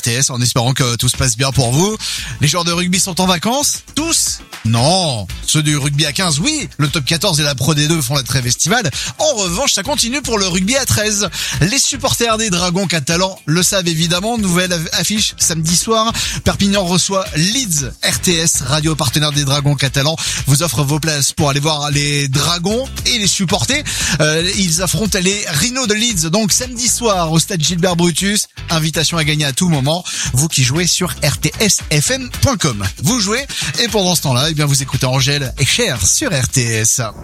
RTS en espérant que tout se passe bien pour vous. Les joueurs de rugby sont en vacances? Tous? Non. Ceux du rugby à 15, oui. Le top 14 et la Pro D2 font la trêve estivale. En revanche, ça continue pour le rugby à 13. Les supporters des Dragons catalans le savent évidemment. Nouvelle affiche samedi soir. Perpignan reçoit Leeds. RTS, radio partenaire des Dragons catalans, vous offre vos places pour aller voir les Dragons et les supporter. Ils affrontent les Rhinos de Leeds, donc samedi soir au stade Gilbert Brutus. Invitation à gagner à tout moment. Vous qui jouez sur rtsfm.com. Vous jouez et pendant ce temps-là, eh bien vous écoutez Angèle et Cher sur RTS.